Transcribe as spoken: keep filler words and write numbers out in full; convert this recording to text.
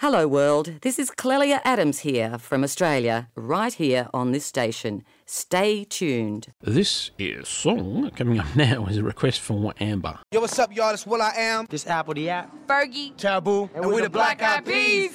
Hello world, this is Clelia Adams here from Australia, right here on this station. Stay tuned. This is song coming up now is a request from Amber. Yo, what's up, y'all? It's Will I Am. This Apple the app. Fergie. Taboo. And, and we're the Black Eyed Peas.